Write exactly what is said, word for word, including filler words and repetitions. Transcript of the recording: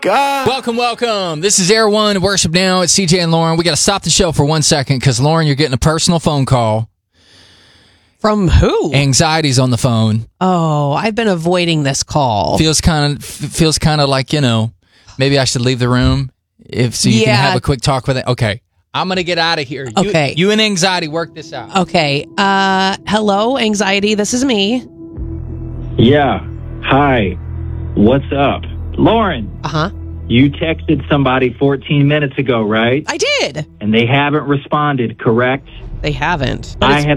God. Welcome, welcome. This is Air One Worship Now. It's C J and Lauren. We got to stop the show for one second because, Lauren, you're getting a personal phone call. From who? Anxiety's on the phone. Oh, I've been avoiding this call. Feels kind of feels kind of like, you know, maybe I should leave the room if so you Yeah. can have a quick talk with it. Okay. I'm going to get out of here. You, Okay. You and Anxiety work this out. Okay. Uh, hello, Anxiety. This is me. Yeah. Hi. What's up? Lauren, Uh-huh. you texted somebody fourteen minutes ago, right? I did. And they haven't responded, correct? They haven't. But I it's have